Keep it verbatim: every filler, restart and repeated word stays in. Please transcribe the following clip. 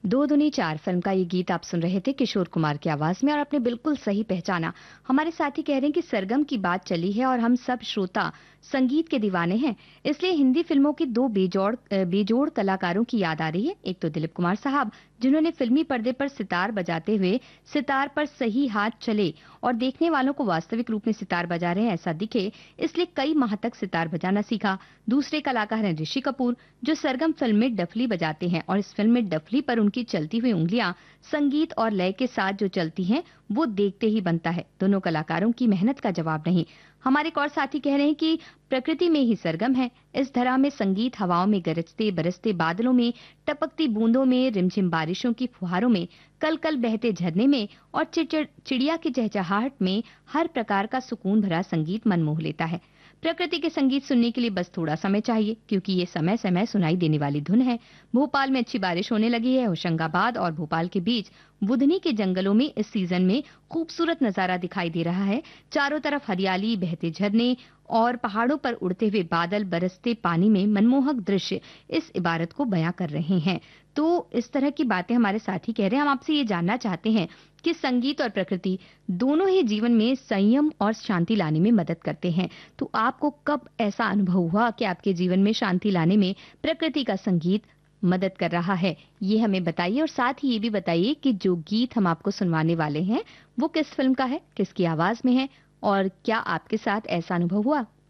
दो दुनी चार फिल्म का ये गीत आप सुन रहे थे किशोर कुमार की आवाज में और आपने बिल्कुल सही पहचाना। हमारे साथी कह रहे हैं कि सरगम की बात चली है और हम सब श्रोता संगीत के दीवाने हैं, इसलिए हिंदी फिल्मों की दो बेजोड़ बेजोड़ कलाकारों की याद आ रही है। एक तो दिलीप कुमार साहब, जिन्होंने फिल्मी पर्दे पर सितार बजाते हुए सितार पर सही हाथ चले और देखने वालों को वास्तविक रूप में सितार बजा रहे हैं ऐसा दिखे, इसलिए कई माह तक सितार बजाना सीखा। दूसरे कलाकार हैं ऋषि कपूर, जो सरगम फिल्म में डफली बजाते हैं और इस फिल्म में डफली पर उनकी चलती हुई उंगलियां संगीत और लय के साथ जो चलती हैं वो देखते ही बनता है। दोनों कलाकारों की मेहनत का जवाब नहीं। हमारे एक और साथी कह रहे हैं कि प्रकृति में ही सरगम है। इस धरा में संगीत हवाओं में गरजते बरसते बादलों में, टपकती बूंदों में, रिमझिम बारिशों की फुहारों में, कल कल बहते झरने में और चिड़चिड़ चिड़िया की चहचहाहट में हर प्रकार का सुकून भरा संगीत मन मोह लेता है। प्रकृति के संगीत सुनने के लिए बस थोड़ा समय चाहिए, क्योंकि ये समय समय सुनाई देने वाली धुन है। भोपाल में अच्छी बारिश होने लगी है। होशंगाबाद और भोपाल के बीच बुधनी के जंगलों में इस सीजन में खूबसूरत नजारा दिखाई दे रहा है। चारों तरफ हरियाली, बहते झरने और पहाड़ों पर उड़ते हुए बादल, बरसते पानी में मनमोहक दृश्य इस इबारत को बयां कर रहे हैं। तो इस तरह की बातें हमारे साथी कह रहे हैं। हम आपसे ये जानना चाहते हैं कि संगीत और प्रकृति दोनों ही जीवन में संयम और शांति लाने में मदद करते हैं। तो आपको कब ऐसा अनुभव हुआ कि आपके जीवन में शांति लाने में प्रकृति का संगीत मदद कर रहा है, ये हमें बताइए। और साथ ही ये भी बताइए कि जो गीत हम आपको सुनवाने वाले हैं वो किस फिल्म का है, किसकी आवाज में है और क्या आपके साथ ऐसा अनुभव हुआ।